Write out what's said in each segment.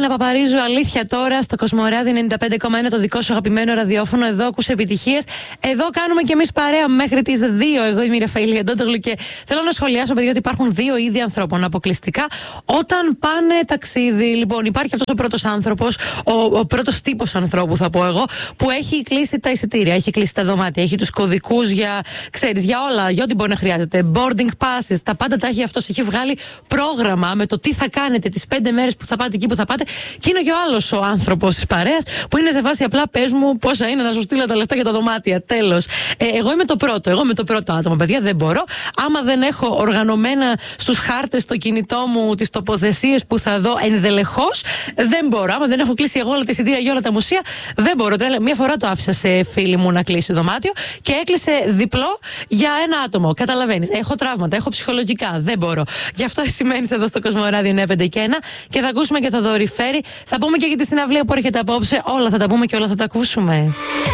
Έλληνα Παπαρίζου, αλήθεια τώρα, στο Κοσμοράδιο 95,1, το δικό σου αγαπημένο ραδιόφωνο. Εδώ ακούσε επιτυχίες. Εδώ κάνουμε κι εμείς παρέα μέχρι τις 2. Εγώ είμαι η Ραφαήλ Αντώτογλου και θέλω να σχολιάσω, παιδιά, ότι υπάρχουν δύο είδη ανθρώπων αποκλειστικά όταν πάνε ταξίδι. Λοιπόν, υπάρχει αυτός ο πρώτος άνθρωπος, ο πρώτος τύπος ανθρώπου, θα πω εγώ, που έχει κλείσει τα εισιτήρια, έχει κλείσει τα δωμάτια, έχει τους κωδικούς για, ξέρεις, για όλα, για ό,τι μπορεί να χρειάζεται. Boarding passes, τα πάντα τα έχει αυτός. Έχει βγάλει πρόγραμμα με το τι θα κάνετε τις 5 μέρες που θα πάτε εκεί που θα πάτε. Και είναι και ο άλλος ο άνθρωπος της παρέας που είναι σε βάση απλά πες μου πόσα είναι να σου στείλω τα λεφτά για τα δωμάτια. Τέλος. Εγώ είμαι το πρώτο άτομο, παιδιά, δεν μπορώ. Άμα δεν έχω οργανωμένα στους χάρτες στο κινητό μου τις τοποθεσίες που θα δω ενδελεχώς, δεν μπορώ. Άμα δεν έχω κλείσει εγώ όλα τα εισιτήρια για όλα τα μουσεία, δεν μπορώ. Μία φορά το άφησα σε φίλη μου να κλείσει δωμάτιο και έκλεισε διπλό για ένα άτομο. Καταλαβαίνεις. Έχω τραύματα, έχω ψυχολογικά. Δεν μπορώ. Γι' αυτό σημαίνει εδώ στο Κοσμοράδιο 951 και θα ακούσουμε και το δορυφέρι. Θα πούμε και για τη συναυλία που έρχεται απόψε. Όλα θα τα πούμε και όλα θα τα ακούσουμε.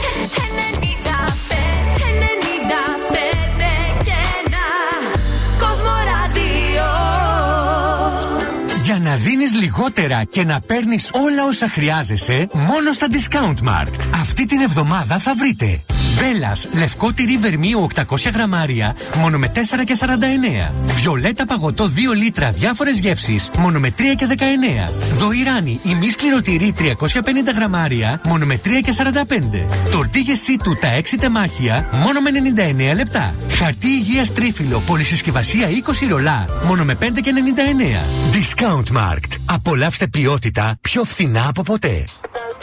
Για να δίνεις λιγότερα και να παίρνεις όλα όσα χρειάζεσαι, μόνο στα Discount Markt. Αυτή την εβδομάδα θα βρείτε Μπέλας, λευκό τυρί βερμίου 800 γραμμάρια, μόνο με 4,49. Βιολέτα παγωτό 2 λίτρα διάφορες γεύσεις, μόνο με 3,19. Δοϊράνι, ημίσκληρο τυρί 350 γραμμάρια, μόνο με 3,45. Τορτίγες σίτου τα 6 τεμάχια, μόνο με 99 λεπτά. Χαρτί υγείας τρίφυλλο, πολυσυσκευασία 20 ρολά, μόνο με 5,99. Discount Markt. Απολαύστε ποιότητα πιο φθηνά από ποτέ.